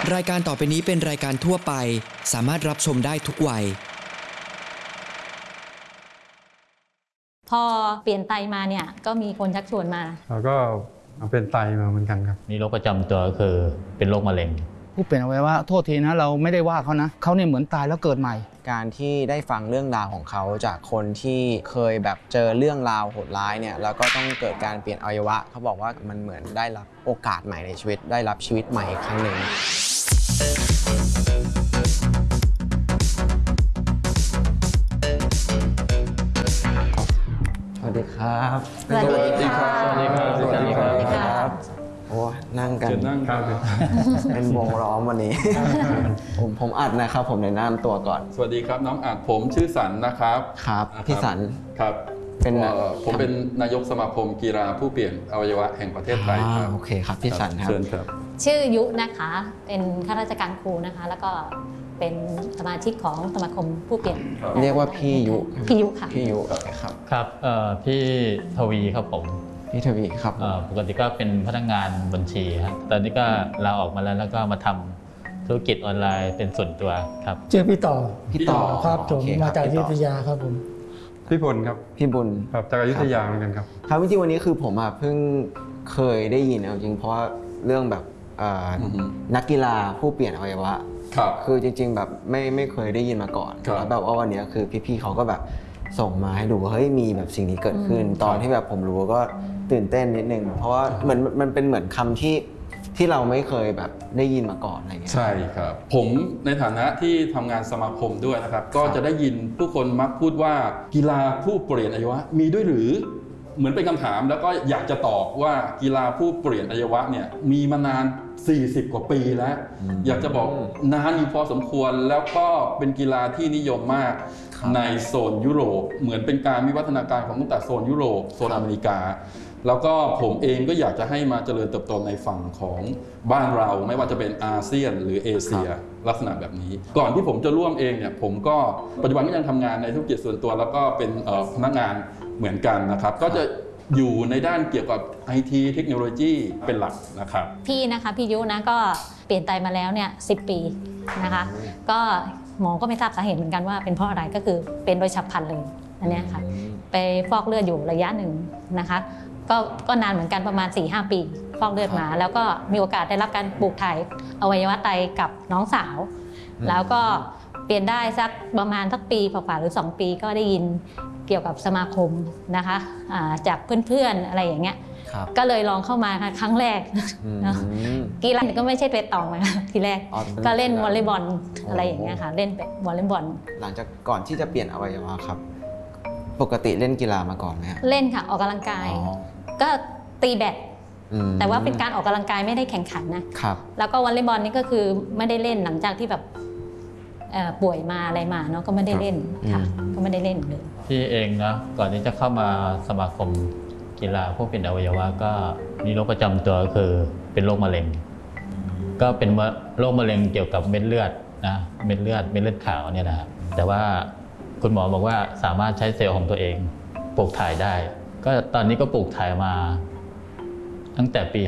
รายการต่อไปนี้เป็นรายการทั่วไปสามารถรับชมได้ทุกวัยพอเปลี่ยนไตมาเนี่ยก็มีคนชักชวนมาเราก็เอาเป็นไตมาเหมือนกันครับมีโรคประจำตัวก็คือเป็นโรคมะเร็งผู้เปลี่ยนอวัยวะโทษทีนะเราไม่ได้ว่าเขานะเขาเนี่ยเหมือนตายแล้วเกิดใหม่การที่ได้ฟังเรื่องราวของเขาจากคนที่เคยแบบเจอเรื่องราวโหดร้ายเนี่ยแล้วก็ต้องเกิดการเปลี่ยนอวัยวะเขาบอกว่ามันเหมือนได้รับโอกาสใหม่ในชีวิตได้รับชีวิตใหม่อีกครั้งหนึ่งสวัสดีครับสวัสดีครับสวัสดีครับสวัสดีครับโอ้นั่งกันเป็นวงล้อมวันนี้ ผมอัดนะครับผมแนะนำตัวก่อนสวัสดีครับน้องอัดผมชื่อสันนะครับครับพี่สันครับผมเป็นนายกสมาคมกีฬาผู้เปลี่ยนอวัยวะแห่งประเทศไทยครับโอเคครับพี่สันครับเชิญครับชื่อยุนะคะเป็นข้าราชการครูนะคะแล้วก็เป็นสมาชิกของสมาคมผู้เปลี่ยนเรียกว่าพี่ยุค่ะพี่ยุครับครับพี่ทวีครับผมพี่ทวีครับปกติก็เป็นพนักงานบัญชีครับตอนนี้ก็ลาออกมาแล้วก็มาทำธุรกิจออนไลน์เป็นส่วนตัวครับชื่อพี่ต่อครับผมมาจากอยุธยาครับผมพี่พลครับพี่บุญครับจากอยุธยาเหมือนกันครับครับจริงๆวันนี้คือผมเพิ่งเคยได้ยินจริงเพราะเรื่องแบบนักกีฬาผู้เปลี่ยนอวัยวะคือจริงๆแบบไม่เคยได้ยินมาก่อนแล้วแบบว่าวันนี้คือพี่ๆเขาก็แบบส่งมาให้ดูว่าเฮ้ยมีแบบสิ่งนี้เกิดขึ้นตอนที่แบบผมรู้ก็ตื่นเต้นนิดนึงเพราะว่ามันเป็นเหมือนคำที่เราไม่เคยแบบได้ยินมาก่อนอะไรเงี้ยใช่ครับผมในฐานะที่ทำงานสมาคมด้วยนะครับก็จะได้ยินผู้คนมักพูดว่ากีฬาผู้เปลี่ยนอวัยวะมีด้วยหรือเหมือนเป็นคำถามแล้วก็อยากจะตอบว่ากีฬาผู้เปลี่ยนอวัยวะเนี่ยมีมานาน40 กว่าปีแล้วอยากจะบอกนานอยู่พอสมควรแล้วก็เป็นกีฬาที่นิยมมากในโซนยุโรปเหมือนเป็นการวิวัฒนาการของตั้งแต่โซนยุโรปโซนอเมริกาแล้วก็ผมเองก็อยากจะให้มาเจริญเติบโตในฝั่งของบ้านเราไม่ว่าจะเป็นอาเซียนหรือเอเชียลักษณะแบบนี้ก่อนที่ผมจะร่วมเองเนี่ยผมก็ปัจจุบันก็ยังทำงานในธุรกิจส่วนตัวแล้วก็เป็นพนักงานเหมือนกันนะครับก็จะอยู่ในด้านเกี่ยวกับ IT เทคโนโลยีเป็นหลักนะครับพี่นะคะพี่ยุนะก็เปลี่ยนไตมาแล้วเนี่ย10 ปีนะคะก็หมอก็ไม่ทราบสาเหตุเหมือนกันว่าเป็นเพราะอะไรก็คือเป็นโดยฉับพลันเลยอันนี้ค่ะไปฟอกเลือดอยู่ระยะหนึ่งนะคะก็นานเหมือนกันประมาณ 4-5 ปีฟอกเลือดมาแล้วก็มีโอกาสได้รับการปลูกถ่ายอวัยวะไตกับน้องสาวแล้วก็เปลี่ยนได้สักประมาณสักปีฝ่าหรือ2 ปีก็ได้ยินเกี่ยวกับสมาคมนะคะจากเพื่อนๆอะไรอย่างเงี้ยก็เลยลองเข้ามาครั้งแรกกีฬาก็ไม่ใช่เปตองนะคะทีแรกก็เล่นวอลเลย์บอลอะไรอย่างเงี้ยค่ะเล่นวอลเลย์บอลหลังจากก่อนที่จะเปลี่ยนอวัยวะครับปกติเล่นกีฬามาก่อนไหมเล่นค่ะออกกำลังกายก็ตีแบดแต่ว่าเป็นการออกกำลังกายไม่ได้แข่งขันนะครับแล้วก็วอลเลย์บอลนี่ก็คือไม่ได้เล่นหลังจากที่แบบป่วยมาอะไรมาเนาะก็ไม่ได้เล่นค่ะก็ไม่ได้เล่นเลยพี่เองนะก่อนที่จะเข้ามาสมาคมกีฬาผู้เปลี่ยนอวัยวะก็มีโรคประจำตัวคือเป็นโรคมะเร็งก็เป็นโรคมะเร็งเกี่ยวกับเม็ดเลือดนะเม็ดเลือดขาวเนี่ยนะแต่ว่าคุณหมอบอกว่าสามารถใช้เซลล์ของตัวเองปลูกถ่ายได้ก็ตอนนี้ก็ปลูกถ่ายมาตั้งแต่ปี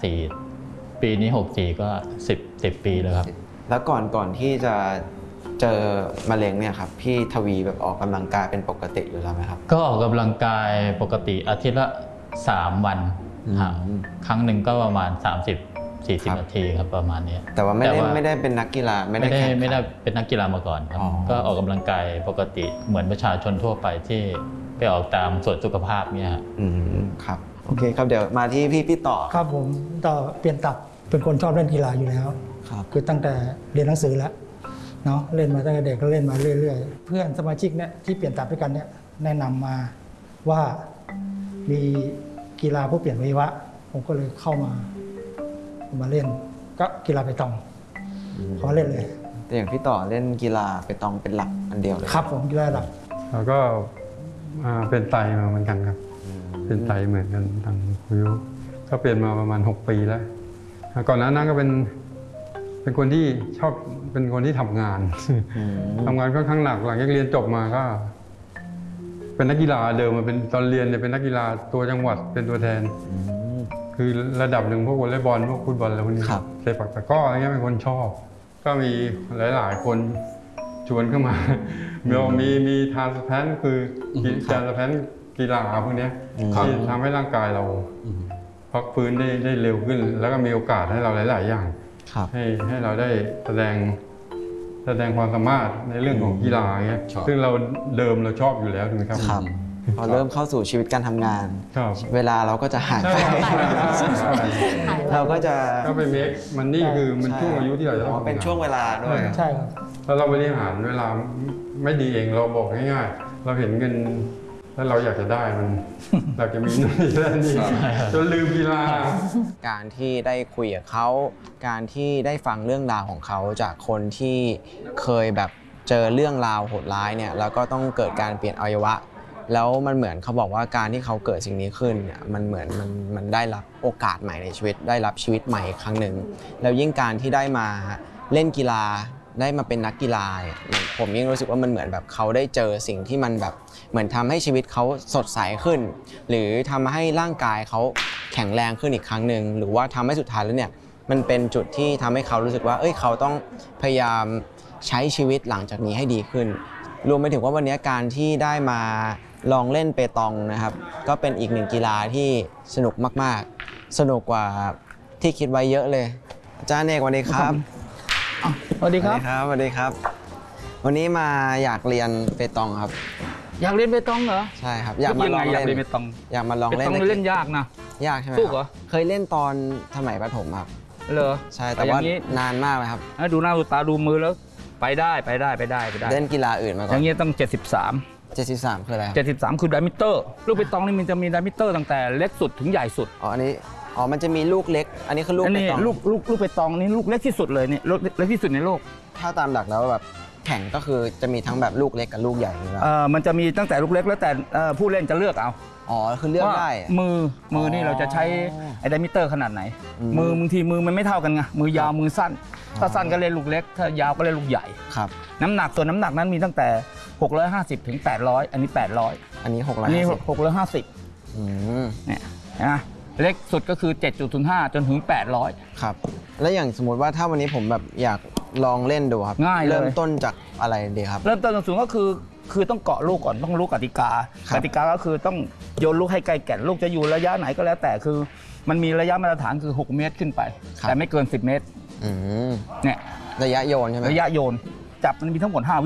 54ปีนี้64ก็10 ปีแล้วครับแล้วก่อนที่จะเจอมะเร็งเนี่ยครับพี่ทวีแบบออกกำลังกายเป็นปกติอยู่แล้วไหมครับก็ออกกำลังกายปกติอาทิตย์ละ3 วันครั้งหนึ่งก็ประมาณ30-40 นาทีครับประมาณนี้แต่ว่าไม่ได้เป็นนักกีฬาไม่ได้เป็นนักกีฬามาก่อนครับก็ออกกำลังกายปกติเหมือนประชาชนทั่วไปที่ไปออกตามสวนสุขภาพเนี่ยครับโอเคครับเดี๋ยวมาที่พี่ต่อครับผมต่อเปลี่ยนตับเป็นคนชอบเล่นกีฬาอยู่แล้วคือตั้งแต่เรียนหนังสือแล้วเนาะเล่นมาตั้งแต่เด็กก็เล่นมาเรื่อยๆเพื่อนสมาชิกเนี่ยที่เปลี่ยนตับด้วยกันเนี่ยแนะนำมาว่ามีกีฬาผู้เปลี่ยนอวัยวะผมก็เลยเข้ามาเล่นก็กีฬาเปตองขอเล่นเลยแต่อย่างพี่ต่อเล่นกีฬาเปตองเป็นหลักอันเดียวเลยครับผมกีฬาหลักแล้วก็เป็นไตมาเหมือนกันครับเป็นไตเหมือนกันทางคุยก็เปลี่ยนมาประมาณ6 ปีแล้วก่อนหน้านั้นก็เป็นคนที่ชอบเป็นคนที่ทำงานค่อนข้างหนักหลังจากเรียนจบมาก็เป็นนักกีฬาเดิมมาเป็นตอนเรียนเนี่ยเป็นนักกีฬาตัวจังหวัดเป็นตัวแทนคือระดับหนึ่งพวกวอลเลย์บอลพวกฟุตบอลอะไรพวกนี้เซปักตะกร้ออะไรเงี้ยเป็นคนชอบ ก็มีหลายๆคนชวนเข้ามามีทานสแพนคือทานสแพนกีฬาพวกนี้ที่ทำให้ร่างกายเราพักฟื้นได้เร็วขึ้น แล้วก็มีโอกาสให้เราหลายๆอย่างให้เราได้แสดงความสามารถในเรื่องของกีฬาเงี้ยซึ่งเราชอบอยู่แล้วถูกไหมครับพอเริ่มเข้าสู่ชีวิตการทำงานเวลาเราก็จะหายไปเราก็จะไปเมคมันนี่คือมันช่วงอายุที่เราจะต้องเป็นช่วงเวลาด้วยใช่ครับถ้าเราบริหารเวลาไม่ดีเองเราบอกง่ายๆเราเห็นเงินแล้วเราอยากจะได้มันอยากจะมีนู่นนี่จนลืมกีฬาการที่ได้คุยกับเขาการที่ได้ฟังเรื่องราวของเขาจากคนที่เคยแบบเจอเรื่องราวโหดร้ายเนี่ยแล้วก็ต้องเกิดการเปลี่ยนอวัยวะแล้วมันเหมือนเขาบอกว่าการที่เขาเกิดสิ่งนี้ขึ้นเนี่ยมันเหมือนมันได้รับโอกาสใหม่ในชีวิตได้รับชีวิตใหม่ครั้งหนึ่งแล้วยิ่งการที่ได้มาเล่นกีฬาได้มาเป็นนักกีฬาเนี่ยผมยิ่งรู้สึกว่ามันเหมือนแบบเขาได้เจอสิ่งที่มันแบบเหมือนทำให้ชีวิตเขาสดใสขึ้นหรือทำให้ร่างกายเขาแข็งแรงขึ้นอีกครั้งหนึ่งหรือว่าทำให้สุดท้ายแล้วเนี่ยมันเป็นจุดที่ทำให้เขารู้สึกว่าเขาต้องพยายามใช้ชีวิตหลังจากนี้ให้ดีขึ้นรวมไปถึงว่าวันนี้การที่ได้มาลองเล่นเปตองนะครับก็เป็นอีกหนึ่งกีฬาที่สนุกมากๆสนุกกว่าที่คิดไว้เยอะเลยอาจารย์เอกสวัสดีครับสวัสดีครับสวัสดีครับวันนี้มาอยากเรียนเปตองครับอยากเรียนเปตองเหรอใช่ครับอยากมาลองเล่นเปตองอยากมาลองเล่นเล่นยากนะยากใช่ไหมสู้เหรอเคยเล่นตอนสมัยประถมครับเหรอใช่แต่ว่านานมากเลยครับดูหน้าดูตาดูมือแล้วไปได้เล่นกีฬาอื่นมาก่อนอย่างเงี้ยต้อง73 คืออะไร 73คือไดมิเตอร์ลูกเปตองนี่มันจะมีไดมิเตอร์ตั้งแต่เล็กสุดถึงใหญ่สุดอันนี้มันจะมีลูกเล็กอันนี้คือลูกเปตองลูกเปตองนี่ลูกเล็กที่สุดเลยนี่เล็กที่สุดในโลกถ้าตามหลักแล้วแบบแข่งก็คือจะมีทั้งแบบลูกเล็กกับลูกใหญ่มันจะมีตั้งแต่ลูกเล็กแล้วแต่ผู้เล่นจะเลือกเอาคือเลือกได้มือนี่เราจะใช้ไอ้ไดมิเตอร์ขนาดไหนมือบางทีมือมันไม่เท่ากันไงมือยาวมือสั้นถ้าสั้นก็เล่นลูกเล็กถ้ายาวก็เล่นลูกใหญ่ครับน้ำหนักนั้นมีตั้งแต่650ถึง800อันนี้800 อันนี้ 650เนี่ยนะเล็กสุดก็คือ 7.05 จนถึง800 ครับแล้วอย่างสมมติว่าถ้าวันนี้ผมแบบอยากลองเล่นดูครับง่ายเลยเริ่มต้นจากอะไรดีครับเริ่มต้นสูงก็คือต้องเกาะลูกก่อนต้องรู้กติกาก็คือต้องโยนลูกให้ไกลแก่นลูกจะอยู่ระยะไหนก็แล้วแต่คือมันมีระยะมาตรฐานคือ6เมตรขึ้นไปแต่ไม่เกิน10เมตรเนี่ยระยะโยนใช่ไหมระยะโยนจับมันมีทั้งหมด5